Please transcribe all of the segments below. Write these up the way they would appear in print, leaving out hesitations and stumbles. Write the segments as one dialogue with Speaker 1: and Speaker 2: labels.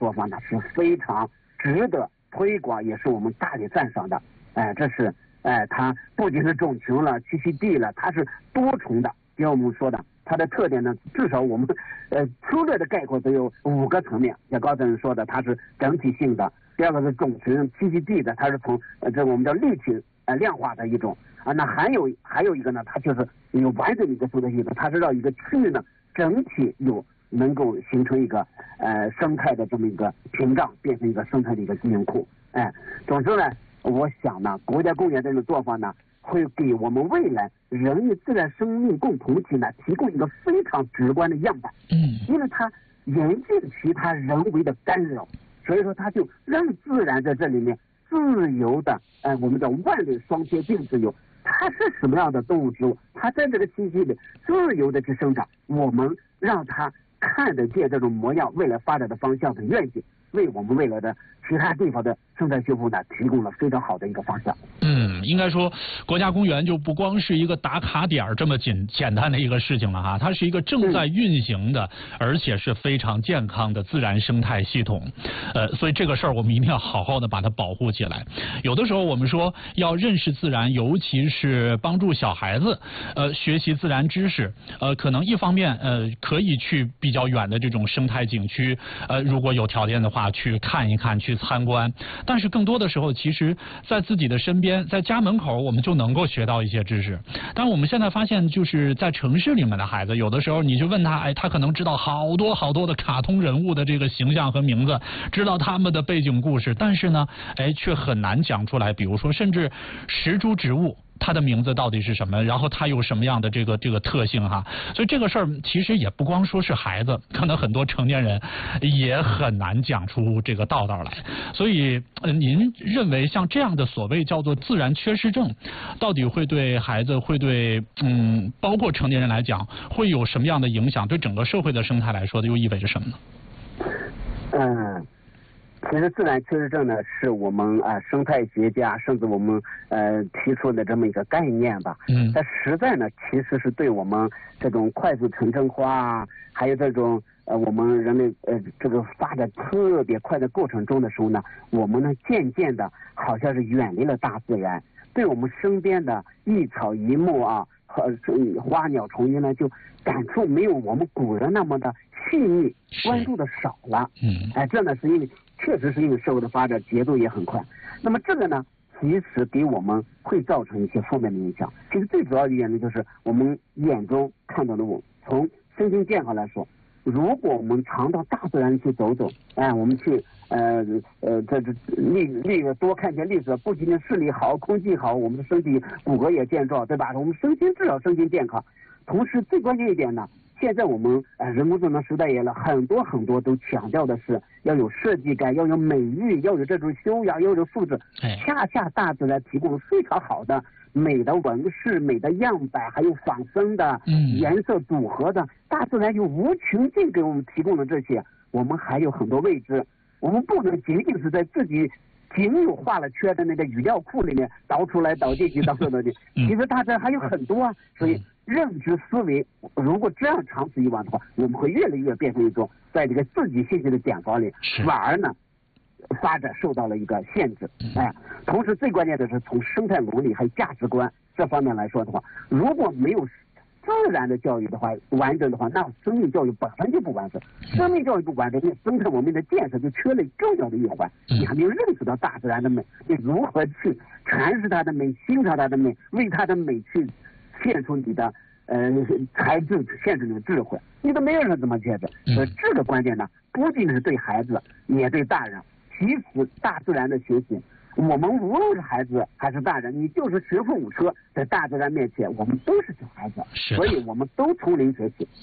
Speaker 1: 做法呢是非常值得推广，也是我们大力赞赏的。这是它不仅是种群了、栖息地了，它是多重的。就像我们说的，它的特点呢，至少我们粗略的概括都有5个层面。像高先生说的，它是整体性的；第二个是种群栖息地的，它是从这我们叫立体量化的一种那还有一个呢，它就是有完整的一个生态系统，它是让一个区域呢整体能够形成一个生态的这么一个屏障，变成一个生态的一个基因库。总之呢，我想呢，国家公园这种做法呢，会给我们未来人与自然生命共同体呢提供一个非常直观的样板。因为它严禁其他人为的干扰，所以说它就让自然在这里面自由的，我们叫万类双贴并自由。它是什么样的动物植物，它在这个栖息里自由的去生长，我们让它看得见这种模样，未来发展的方向和愿景，为我们未来的其他地方的生态修复呢提供了非常好的一个方向。
Speaker 2: 应该说国家公园就不光是一个打卡点这么简单的一个事情了哈，它是一个正在运行的，而且是非常健康的自然生态系统。所以这个事儿我们一定要好好的把它保护起来。有的时候我们说要认识自然，尤其是帮助小孩子学习自然知识，可能一方面可以去比较远的这种生态景区，如果有条件的话去看一看，去参观。但是更多的时候，其实在自己的身边，在家门口，我们就能够学到一些知识。但我们现在发现，就是在城市里面的孩子，有的时候你就问他，他可能知道好多好多的卡通人物的这个形象和名字，知道他们的背景故事，但是呢，却很难讲出来。比如说，甚至石株植物，它的名字到底是什么？然后它有什么样的这个特性哈？所以这个事儿其实也不光说是孩子，可能很多成年人也很难讲出这个道来。所以您认为像这样的所谓叫做自然缺失症，到底会对孩子，会对包括成年人来讲，会有什么样的影响？对整个社会的生态来说，又意味着什么呢？
Speaker 1: 其实自然缺失症呢，是我们生态学家甚至我们提出的这么一个概念吧。但实在呢，其实是对我们这种快速城镇化，还有这种我们人类这个发展特别快的过程中的时候呢，我们呢渐渐的好像是远离了大自然，对我们身边的一草一木和花鸟虫鱼呢，就感触没有我们古人那么的细腻，关注的少了。这呢是因为确实是因为社会的发展节奏也很快。那么这个呢，其实给我们会造成一些负面的影响。其实最主要的原因就是我们眼中看到的从身心健康来说，如果我们常到大自然去走走，我们去多看见绿色，不仅仅视力好，空气好，我们的身体骨骼也健壮，对吧？我们至少身心健康。同时最关键一点呢，现在我们人工智能时代也了，很多都强调的是要有设计感，要有美育，要有这种修养，要有素质。恰恰大自然提供了非常好的美的纹饰、美的样板，还有仿生的颜色组合的，大自然就无穷尽给我们提供了这些。我们还有很多未知，我们不能仅仅是在自己仅有画了圈的那个语料库里面倒出来倒进去倒出来的，其实大自然还有很多所以认知思维如果这样长此以往的话，我们会越来越变成一种在这个自己信息的茧房里，反而呢发展受到了一个限制。同时最关键的是从生态伦理还有价值观这方面来说的话，如果没有自然的教育的话完整的话，那生命教育本身就不完整。生命教育不完整，那生态文明的建设就缺了重要的一环。你还没有认识到大自然的美，你如何去阐释它的美，欣赏它的美，为它的美去献出你的才智，献出你的智慧，你都没有人怎么觉得。所以这个关键呢，不仅是对孩子，也对大人。其实大自然的学习，我们无论是孩子还是大人，你就是学富五车，在大自然面前我们都是小孩子，所以我们都从零学习。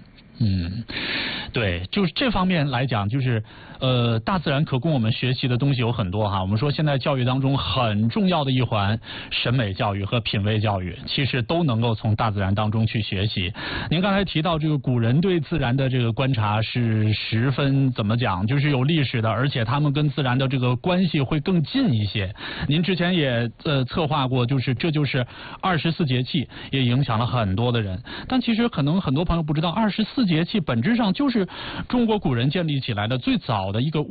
Speaker 2: 对，就是这方面来讲，就是大自然可供我们学习的东西有很多哈。我们说现在教育当中很重要的一环，审美教育和品味教育，其实都能够从大自然当中去学习。您刚才提到这个古人对自然的这个观察是十分怎么讲，就是有历史的，而且他们跟自然的这个关系会更近一些。您之前也策划过，这就是24节气，也影响了很多的人。但其实可能很多朋友不知道，24节气本质上就是中国古人建立起来的最早的一个